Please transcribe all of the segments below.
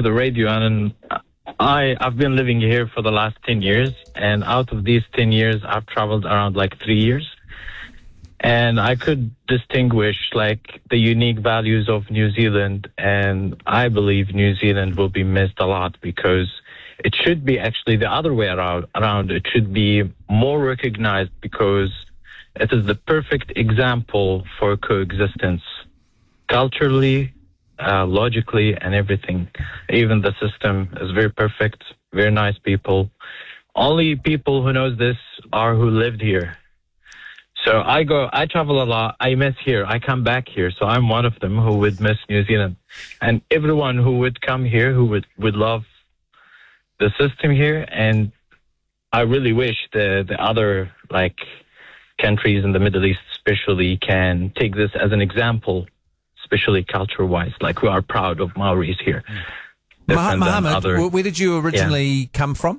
the radio, and I've been living here for the last 10 years, and out of these 10 years, I've traveled around like 3 years. And I could distinguish like the unique values of New Zealand, and I believe New Zealand will be missed a lot because it should be actually the other way around. It should be more recognized because it is the perfect example for coexistence, culturally, logically, and everything. Even the system is very perfect, very nice people. Only people who knows this are who lived here. So I travel a lot. I miss here. I come back here. So I'm one of them who would miss New Zealand. And everyone who would come here, who would love the system here. And I really wish the other like countries in the Middle East especially can take this as an example, especially culture-wise. Like we are proud of Maoris here. Mohammed, where did you originally come from?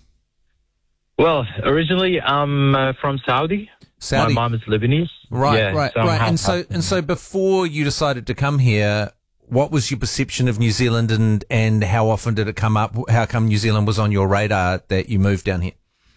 Well, originally I'm from Saudi. My mom is Lebanese. Right. And so before you decided to come here, what was your perception of New Zealand and how often did it come up? How come New Zealand was on your radar that you moved down here?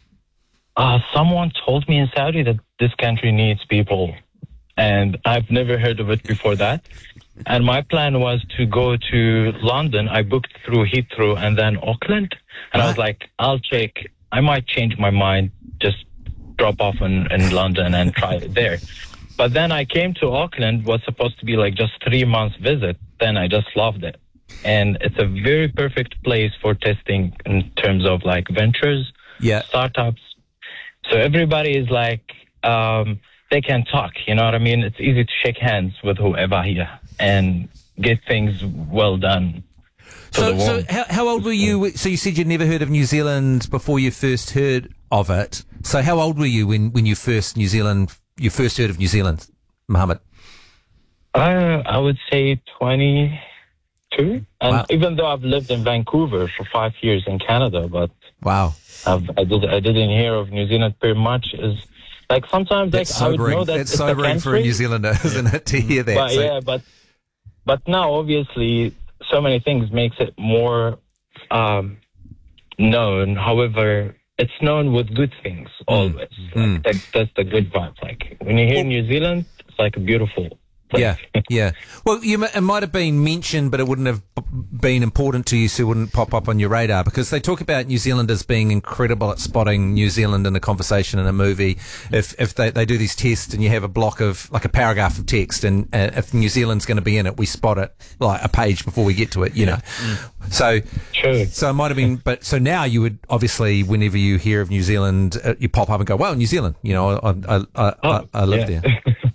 Someone told me in Saudi that this country needs people, and I've never heard of it before that. And my plan was to go to London. I booked through Heathrow and then Auckland. And I was like, I'll check. I might change my mind, just drop off in London and try it there. But then I came to Auckland, was supposed to be like just 3 months visit. Then I just loved it. And it's a very perfect place for testing in terms of like ventures, startups. So everybody is like, they can talk, you know what I mean? It's easy to shake hands with whoever here and get things well done. So how old were you? So you said you'd never heard of New Zealand before you first heard of it. So how old were you when you first heard of New Zealand, Mohammed? I would say 22. And even though I've lived in Vancouver for 5 years in Canada, but I didn't hear of New Zealand very much. Is like sometimes like I would know that it's sobering for a New Zealander, isn't it, to hear that? But now obviously so many things makes it more known. However, it's known with good things always. That's the good vibe. Like when you hear New Zealand, it's like a beautiful place. Yeah. Well, it might have been mentioned, but it wouldn't have been important to you, so it wouldn't pop up on your radar, because they talk about New Zealanders being incredible at spotting New Zealand in a conversation in a movie. If they do these tests and you have a block of, like a paragraph of text, and if New Zealand's going to be in it, we spot it like a page before we get to it, you know. So it might have been, but so now you would obviously, whenever you hear of New Zealand, you pop up and go, "Wow, New Zealand!" You know, I live there.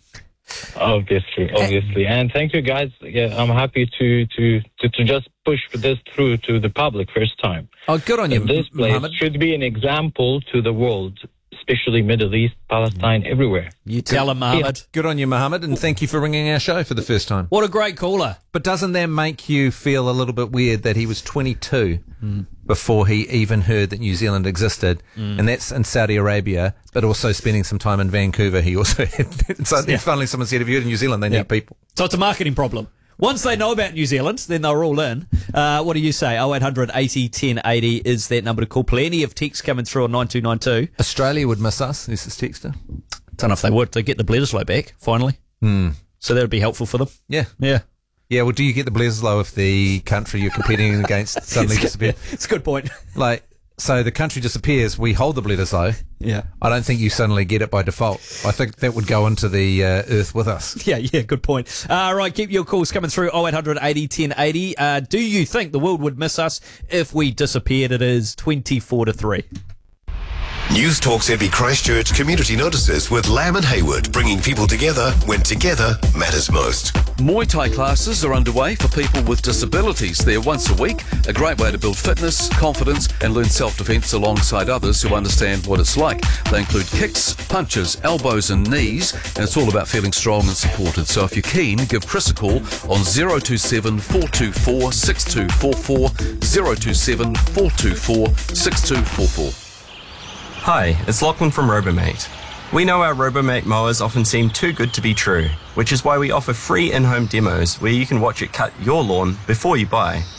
Obviously, and thank you guys. Yeah, I'm happy to just push this through to the public first time. Oh, good on you, This place Mohammed. should be an example to the world, especially Middle East, Palestine, everywhere. You tell him, Mohammed. Good on you, Mohammed, and thank you for ringing our show for the first time. What a great caller. But doesn't that make you feel a little bit weird that he was 22 before he even heard that New Zealand existed, and that's in Saudi Arabia, but also spending some time in Vancouver? He also had, so finally someone said, "Have you heard of New Zealand? They need people." So it's a marketing problem. Once they know about New Zealand, then they're all in. What do you say? 0800 80 1080 is that number to call. Plenty of texts coming through on 9292. Australia would miss us, this is texter. Don't know if they would. They get the Bledisloe back, finally. So that would be helpful for them. Yeah. Yeah, well, do you get the Bledisloe if the country you're competing against suddenly disappears? It's a good point. Like, so the country disappears, we hold the Bledisloe. Yeah. I don't think you suddenly get it by default. I think that would go into the earth with us. Yeah, good point. Right, keep your calls coming through 0800 80 1080. Do you think the world would miss us if we disappeared? It is 24-3. News Talk's Epi Christchurch community notices with Lamb and Hayward, bringing people together when together matters most. Muay Thai classes are underway for people with disabilities. They're once a week, a great way to build fitness, confidence and learn self-defence alongside others who understand what it's like. They include kicks, punches, elbows and knees, and it's all about feeling strong and supported. So if you're keen, give Chris a call on 027 424 6244, 027 424 6244. Hi, it's Lachlan from Robomate. We know our Robomate mowers often seem too good to be true, which is why we offer free in-home demos where you can watch it cut your lawn before you buy.